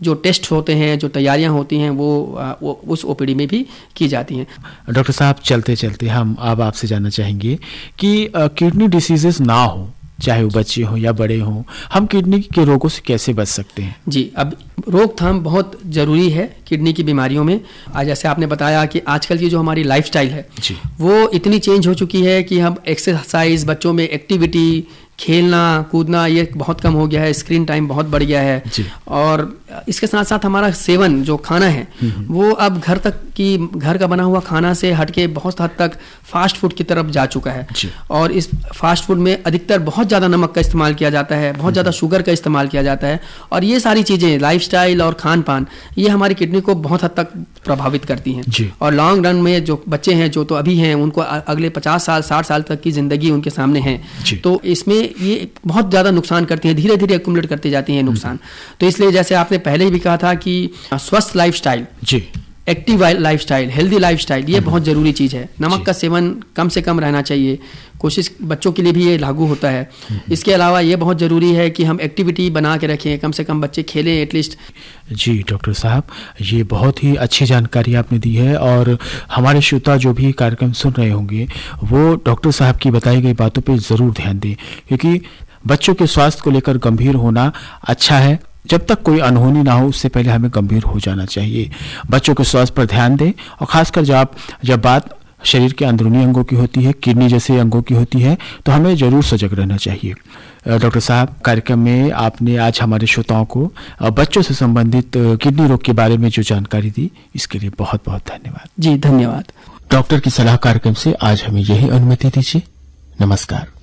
जो टेस्ट होते हैं, जो तैयारियां होती हैं, वो उस ओपीडी में भी की जाती हैं। डॉक्टर साहब, चलते चलते हम अब आपसे जानना चाहेंगे कि किडनी डिसीजेस ना हो, चाहे वो बच्चे हों या बड़े हों, हम किडनी के रोगों से कैसे बच सकते हैं? जी, अब रोकथाम बहुत ज़रूरी है किडनी की बीमारियों में। आज जैसे आपने बताया कि आजकल की जो हमारी लाइफस्टाइल है वो इतनी चेंज हो चुकी है कि हम एक्सरसाइज, बच्चों में एक्टिविटी, खेलना कूदना ये बहुत कम हो गया है, स्क्रीन टाइम बहुत बढ़ गया है, और इसके साथ साथ हमारा सेवन जो खाना है वो अब घर का बना हुआ खाना से हटके बहुत हद तक फास्ट फूड की तरफ जा चुका है। और इस फास्ट फूड में अधिकतर बहुत ज़्यादा नमक का इस्तेमाल किया जाता है, बहुत ज़्यादा शुगर का इस्तेमाल किया जाता है, और ये सारी चीज़ें, लाइफस्टाइल और खान पान, ये हमारी किडनी को बहुत हद तक प्रभावित करती हैं। और लॉन्ग रन में जो बच्चे हैं, जो तो अभी हैं, उनको अगले 50 साल 60 साल तक की ज़िंदगी उनके सामने है, तो इसमें ये बहुत ज़्यादा नुकसान करती हैं, धीरे धीरे एक्युमुलेट करती जाती हैं नुकसान। तो इसलिए जैसे आपने पहले भी कहा था कि स्वस्थ lifestyle, active lifestyle, healthy lifestyle, ये बहुत ज़रूरी चीज़ है। नमक का सेवन कम से कम रहना चाहिए, कोशिश बच्चों के लिए भी ये लागू होता है। इसके अलावा ये बहुत ज़रूरी है कि हम एक्टिविटी बना के रखें, कम से कम बच्चे खेलें एटलीस्ट। जी डॉक्टर साहब, ये बहुत ही अच्छी जानकारी आपने दी है, और हमारे श्रोता जो भी कार्यक्रम सुन रहे होंगे वो डॉक्टर साहब की बताई गई बातों पर ज़रूर ध्यान दें, क्योंकि बच्चों के स्वास्थ्य को लेकर गंभीर होना अच्छा है। जब तक कोई अनहोनी ना हो उससे पहले हमें गंभीर हो जाना चाहिए। बच्चों के स्वास्थ्य पर ध्यान दें, और खासकर जब बात शरीर के अंदरूनी अंगों की होती है, किडनी जैसे अंगों की होती है, तो हमें जरूर सजग रहना चाहिए। डॉक्टर साहब, कार्यक्रम में आपने आज हमारे श्रोताओं को बच्चों से संबंधित किडनी रोग के बारे में जो जानकारी दी, इसके लिए बहुत बहुत धन्यवाद। जी धन्यवाद। डॉक्टर की सलाह कार्यक्रम से आज हमें यही अनुमति दीजिए। नमस्कार।